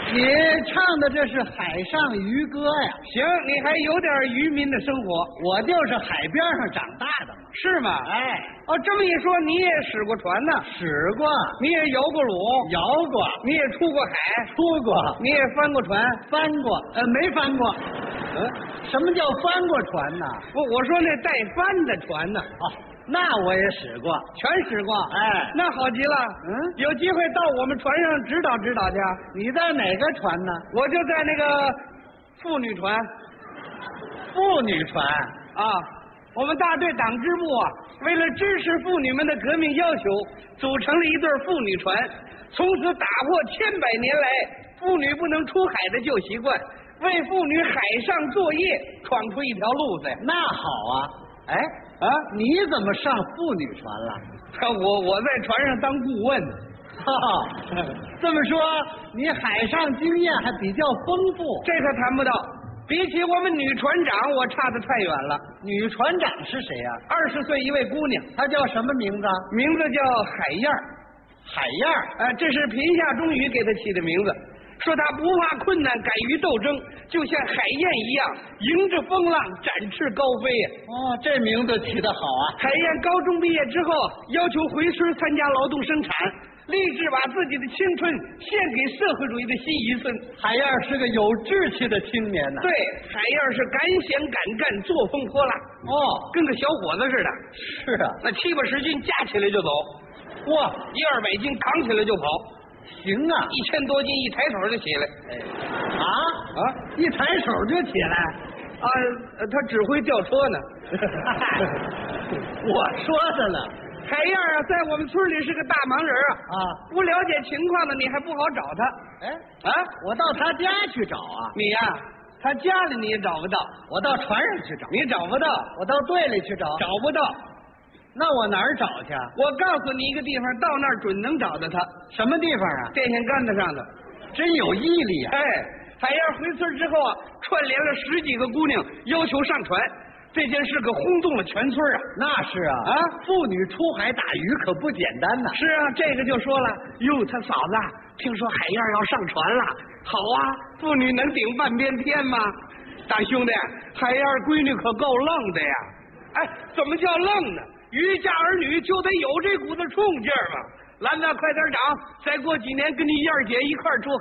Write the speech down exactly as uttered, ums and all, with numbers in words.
你唱的这是海上渔歌呀？ 行，你还有点渔民的生活。 我就是海边上长大的嘛。 是吗？ 哎， 哦，这么一说，你也使过船呢？ 使过， 你也摇过橹？ 摇过， 你也出过海？ 出过， 你也翻过船？ 翻过，呃，没翻过。 嗯， 什么叫翻过船呢？ 不，我说那带帆的船呢？ 哦，那我也使过， 全使过。 哎， 那好极了。 嗯， 有机会到我们船上指导指导去。 你在哪个船呢？ 我就在那个妇女船。 妇女船啊，我们大队党支部啊，为了支持妇女们的革命要求，组成了一对妇女船，从此打破千百年来妇女不能出海的旧习惯，为妇女海上作业闯出一条路子呀。 那好啊，哎啊， 你怎么上妇女船了？ 我我在船上当顾问呢。 哈哈，这么说你海上经验还比较丰富。 这可谈不到，比起我们女船长，我差得太远了。 女船长是谁呀？ 二十岁一位姑娘， 她叫什么名字？ 名字叫海燕儿。 海燕儿， 呃，这是贫下中语给她起的名字。说她不怕困难，敢于斗争，就像海燕一样，迎着风浪展翅高飞呀。 哦，这名字起得好啊！ 海燕高中毕业之后，要求回村参加劳动生产，立志把自己的青春献给社会主义的新遗孙。 海燕是个有志气的青年呢。 对，海燕是敢想敢干，作风泼辣。 哦， 跟个小伙子似的。 是啊， 那七八十斤架起来就走， 哇， 一二百斤扛起来就跑。 行啊， 一千多斤一抬手就起来。 哎，啊啊， 一抬手就起来啊，他指挥吊车呢。 我说的了。 海燕啊，在我们村里是个大忙人啊。 啊， 不了解情况的你还不好找他。 哎啊， 我到他家去找啊。 你呀、他家里你也找不到， 我到船上去找， 你找不到， 我到队里去找， 找不到。 那我哪儿找去？ 我告诉你一个地方，到那儿准能找到他。 什么地方啊？ 电线杆子上的。 真有毅力啊！ 哎，海燕回村之后啊，串联了十几个姑娘，要求上船。这件事可轰动了全村啊！ 那是啊， 啊， 妇女出海打鱼可不简单呐。 是啊，这个就说了，哟，他嫂子，听说海燕要上船了，好啊，妇女能顶半边天吗？大兄弟，海燕闺女可够愣的呀！哎，怎么叫愣呢？渔家儿女就得有这股子冲劲儿嘛！兰子，快点长，再过几年跟你燕儿姐一块儿出